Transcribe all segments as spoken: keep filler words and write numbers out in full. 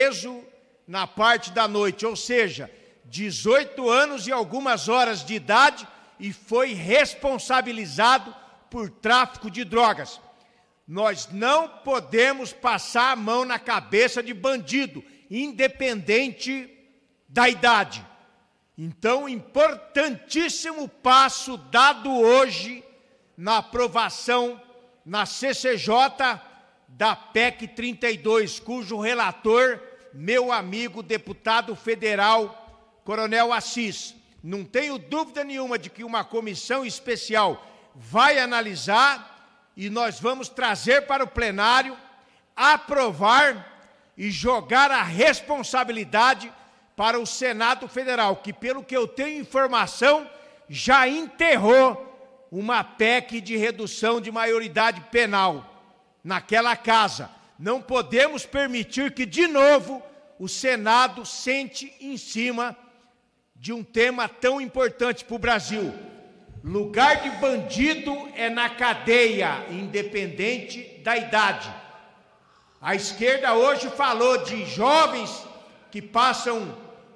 preso na parte da noite, ou seja, dezoito anos e algumas horas de idade, e foi responsabilizado por tráfico de drogas. Nós não podemos passar a mão na cabeça de bandido, independente da idade. Então, importantíssimo passo dado hoje na aprovação na C C J da P E C trinta e dois, cujo relator, meu amigo deputado federal, Coronel Assis. Não tenho dúvida nenhuma de que uma comissão especial vai analisar e nós vamos trazer para o plenário, aprovar e jogar a responsabilidade para o Senado Federal, que, pelo que eu tenho informação, já enterrou uma P E C de redução de maioridade penal naquela casa. Não podemos permitir que, de novo, o Senado sente em cima de um tema tão importante para o Brasil. Lugar de bandido é na cadeia, independente da idade. A esquerda hoje falou de jovens que passam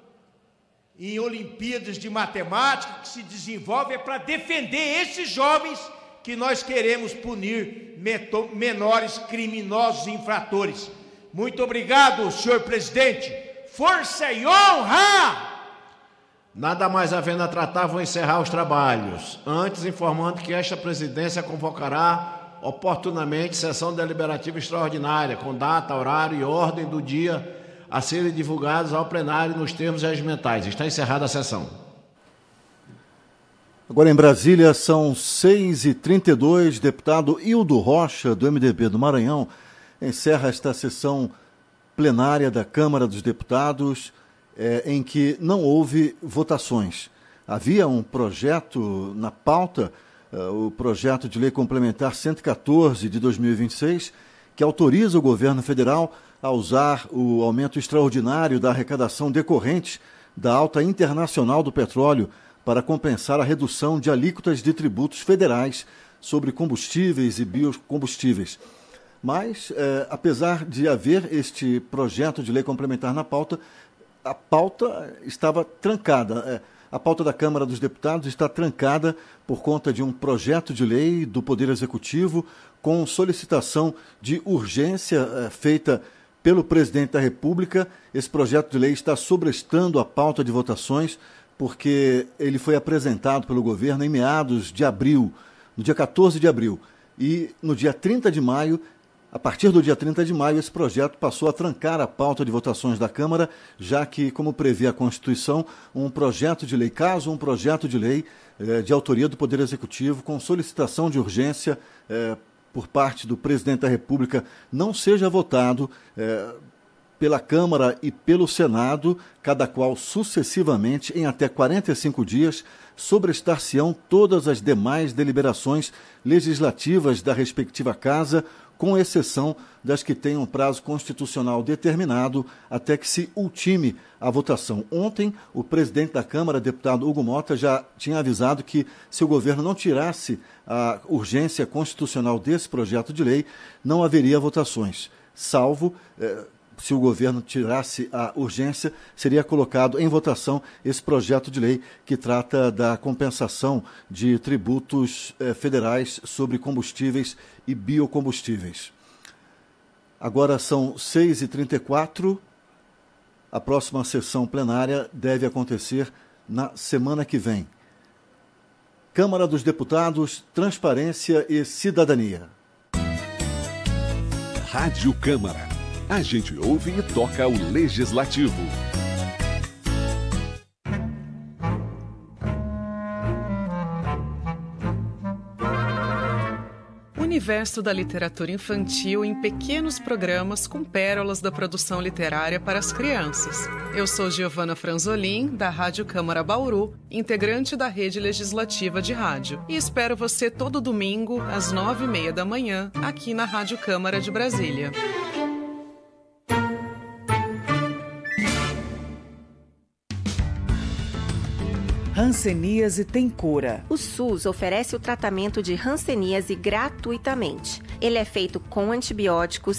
em Olimpíadas de Matemática, que se desenvolvem, é para defender esses jovens que nós queremos punir menores criminosos e infratores. Muito obrigado, senhor presidente. Força e honra! Nada mais havendo a tratar, vou encerrar os trabalhos. Antes, informando que esta presidência convocará oportunamente sessão deliberativa extraordinária, com data, horário e ordem do dia a serem divulgados ao plenário nos termos regimentais. Está encerrada a sessão. Agora em Brasília são seis e trinta e dois, deputado Hildo Rocha, do M D B do Maranhão, encerra esta sessão plenária da Câmara dos Deputados, é, em que não houve votações. Havia um projeto na pauta, uh, o projeto de lei complementar cento e quatorze de dois mil e vinte e seis, que autoriza o governo federal a usar o aumento extraordinário da arrecadação decorrente da alta internacional do petróleo para compensar a redução de alíquotas de tributos federais sobre combustíveis e biocombustíveis. Mas, eh, apesar de haver este projeto de lei complementar na pauta, a pauta estava trancada. Eh, a pauta da Câmara dos Deputados está trancada por conta de um projeto de lei do Poder Executivo com solicitação de urgência eh, feita pelo presidente da República. Esse projeto de lei está sobrestando a pauta de votações, porque ele foi apresentado pelo governo em meados de abril, no dia quatorze de abril. E no dia trinta de maio, a partir do dia trinta de maio, esse projeto passou a trancar a pauta de votações da Câmara, já que, como prevê a Constituição, um projeto de lei, caso um projeto de lei eh, de autoria do Poder Executivo, com solicitação de urgência eh, por parte do presidente da República, não seja votado eh, pela Câmara e pelo Senado, cada qual sucessivamente, em até quarenta e cinco dias, sobrestar-se-ão todas as demais deliberações legislativas da respectiva Casa, com exceção das que tenham prazo constitucional determinado até que se ultime a votação. Ontem, o presidente da Câmara, deputado Hugo Mota, já tinha avisado que, se o governo não tirasse a urgência constitucional desse projeto de lei, não haveria votações, salvo... Eh, se o governo tirasse a urgência, seria colocado em votação esse projeto de lei que trata da compensação de tributos eh, federais sobre combustíveis e biocombustíveis. Agora são seis e trinta e quatro, a próxima sessão plenária deve acontecer na semana que vem. Câmara dos Deputados, Transparência e Cidadania. Rádio Câmara. A gente ouve e toca o Legislativo. Universo da literatura infantil em pequenos programas com pérolas da produção literária para as crianças. Eu sou Giovana Franzolin, da Rádio Câmara Bauru, integrante da Rede Legislativa de Rádio. E espero você todo domingo, às nove e meia da manhã, aqui na Rádio Câmara de Brasília. Hanseníase tem cura. O SUS oferece o tratamento de hanseníase gratuitamente. Ele é feito com antibióticos